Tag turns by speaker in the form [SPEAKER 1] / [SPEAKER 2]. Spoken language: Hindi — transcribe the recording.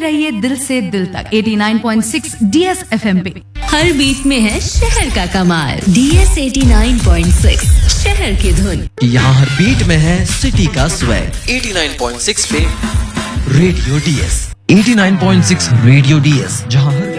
[SPEAKER 1] रहिए दिल से दिल तक 89.6 डीएस एफएम पे।
[SPEAKER 2] हर बीट में है शहर का कमाल। डीएस 89.6 शहर की धुन।
[SPEAKER 3] यहाँ हर बीट में है सिटी का स्वैग। 89.6 पे रेडियो डीएस। 89.6 रेडियो डीएस, जहाँ हर